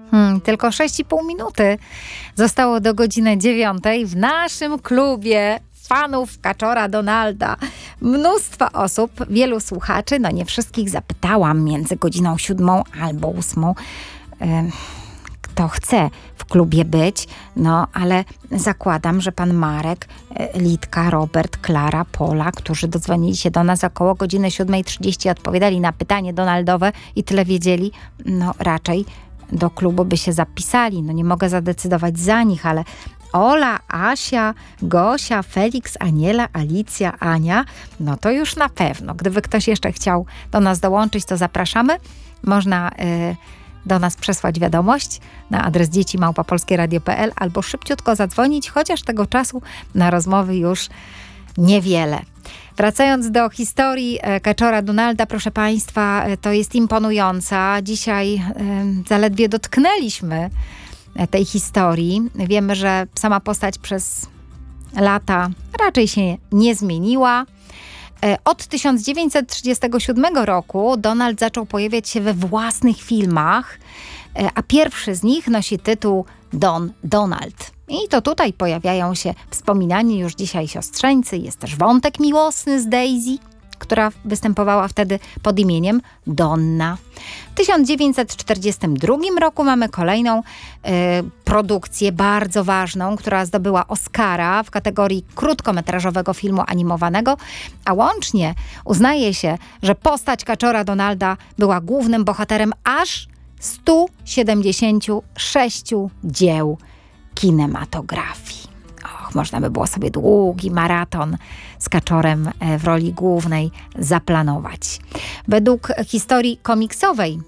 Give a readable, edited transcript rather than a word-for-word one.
Tylko 6,5 minuty zostało do godziny 9 w naszym klubie fanów Kaczora Donalda. Mnóstwo osób, wielu słuchaczy, nie wszystkich zapytałam między godziną 7 albo 8, kto chce w klubie być, ale zakładam, że pan Marek, Litka, Robert, Klara, Pola, którzy dodzwonili się do nas około godziny 7:30, odpowiadali na pytanie donaldowe i tyle wiedzieli, raczej do klubu by się zapisali. Nie mogę zadecydować za nich, ale Ola, Asia, Gosia, Felix, Aniela, Alicja, Ania, to już na pewno. Gdyby ktoś jeszcze chciał do nas dołączyć, to zapraszamy. Można do nas przesłać wiadomość na adres dzieci@polskieradio.pl albo szybciutko zadzwonić, chociaż tego czasu na rozmowy już niewiele. Wracając do historii Kaczora Donalda, proszę Państwa, to jest imponująca. Dzisiaj zaledwie dotknęliśmy tej historii. Wiemy, że sama postać przez lata raczej się nie zmieniła. Od 1937 roku Donald zaczął pojawiać się we własnych filmach, a pierwszy z nich nosi tytuł Don Donald. I to tutaj pojawiają się wspominani już dzisiaj siostrzeńcy. Jest też wątek miłosny z Daisy, która występowała wtedy pod imieniem Donna. W 1942 roku mamy kolejną produkcję bardzo ważną, która zdobyła Oscara w kategorii krótkometrażowego filmu animowanego, a łącznie uznaje się, że postać Kaczora Donalda była głównym bohaterem aż 176 dzieł kinematografii. Można by było sobie długi maraton z Kaczorem w roli głównej zaplanować. Według historii komiksowej